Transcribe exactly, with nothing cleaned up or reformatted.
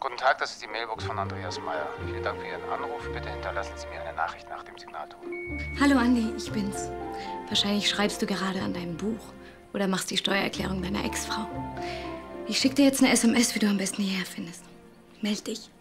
Guten Tag, das ist die Mailbox von Andreas Meyer. Vielen Dank für Ihren Anruf. Bitte hinterlassen Sie mir eine Nachricht nach dem Signalton. Hallo Andi, ich bin's. Wahrscheinlich schreibst du gerade an deinem Buch oder machst die Steuererklärung deiner Ex-Frau. Ich schicke dir jetzt eine S M S, wie du am besten hierher findest. Meld dich.